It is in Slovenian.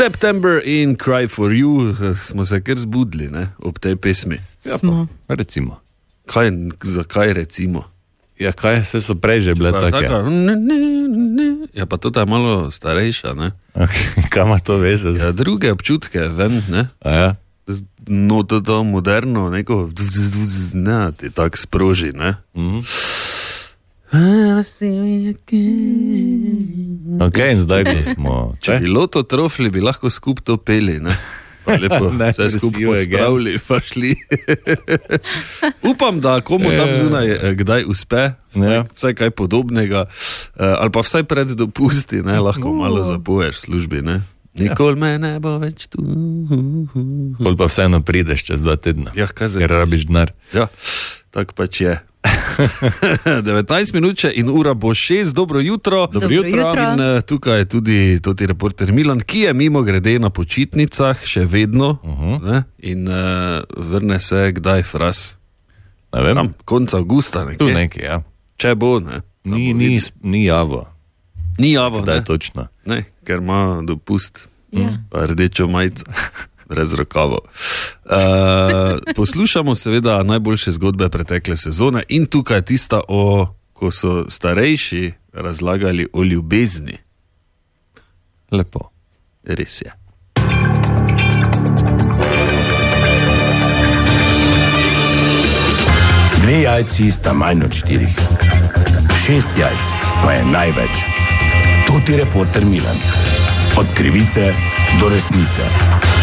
September in Cry for You, smo se kar zbudili, ne, ob tej pesmi. Smo. Ja, recimo. Zakaj recimo? Ja, kaj, vse so prej že bile take. Ja, pa to je malo starejša, ne? Okay, kaj ima to veze? Ja, druge občutke ven, ne? A ja? No, to moderno, neko, ne, ti tak sproži, ne? Ok, in zdaj ko smo... Če bi Loto trofli, bi lahko skup to peli, ne? Pa lepo, vse skupaj pospravili, pa šli. Upam, da komu tam zunaj kdaj uspe, vsaj kaj podobnega, ali pa vsaj pred dopusti, ne, lahko malo zapoješ v službi, ne. Nikoli me ne bo več tu. Pol pa vseeno prideš čez 2 tedna, ja, ker rabiš denar. Ja, tak pač je. 19 minut in ura bo 6, dobro jutro. Dobro jutro. In tukaj je tudi toti reporter Milan, ki je mimo grede na počitnicah še vedno, ne? In vrne se kdaj, Fras? Ne vem. Tam, konca avgusta nekje. Tu nekje, ja. Če bo, ne? Ni javo. Ni javo, da ne? je točno. Ne, ker ima dopust, Ja. pa rdečo majico. Brez rokavo. Poslušamo seveda najboljše zgodbe pretekle sezone in tukaj tista, ko so starejši razlagali o ljubezni. Lepo. Res je. Dve jajci sta manj od 4. 6 jajc pa je največ. To ti reporter Milan. Od krivice do resnice.